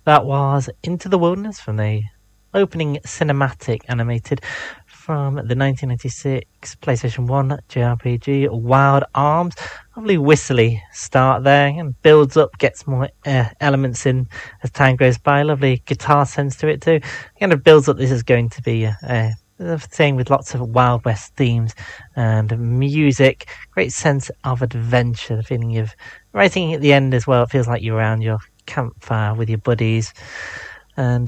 That was Into the Wilderness from the opening cinematic animated from the 1996 PlayStation 1 JRPG Wild Arms. Lovely whistly start there and builds up, gets more elements in as time goes by. Lovely guitar sense to it too. Kind of builds up. This is going to be the thing with lots of Wild West themes and music. Great sense of adventure. The feeling of writing at the end as well. It feels like you're around your campfire with your buddies. And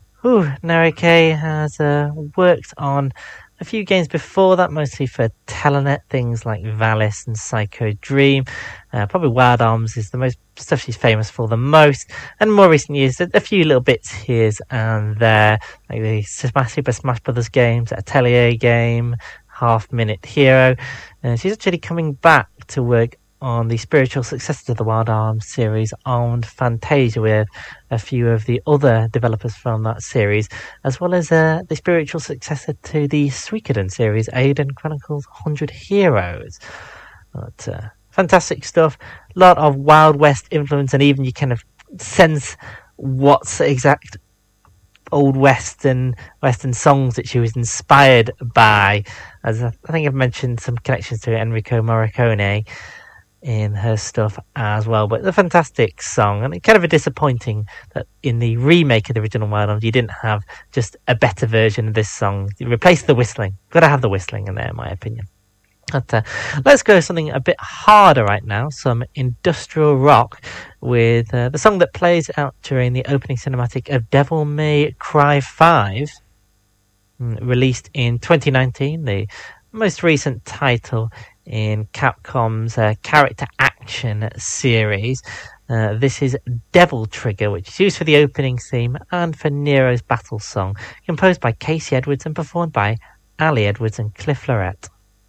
Narike has worked on a few games before that, mostly for Telenet, things like Valis and Psycho Dream. Probably Wild Arms is the most stuff she's famous for the most. And more recent years, a few little bits here and there, like the Super Smash Brothers games, Atelier game, Half Minute Hero. She's actually coming back to work on the spiritual successor to the Wild Arms series, Armed Fantasia, with a few of the other developers from that series, as well as the spiritual successor to the Suikoden series, Aiden Chronicles 100 Heroes. But, fantastic stuff. A lot of Wild West influence, and even you kind of sense what's exact old Western songs that she was inspired by. As I think I've mentioned some connections to Enrico Morricone in her stuff as well, but a fantastic song, and kind of a disappointing that in the remake of the original Wild Arms you didn't have just a better version of this song. You replaced the whistling. Got to have the whistling in there, in my opinion. But let's go something a bit harder right now, some industrial rock with the song that plays out during the opening cinematic of Devil May Cry 5, released in 2019, the most recent title in Capcom's character action series. This is Devil Trigger, which is used for the opening theme and for Nero's battle song, composed by Casey Edwards and performed by Ali Edwards and Cliff Lorette.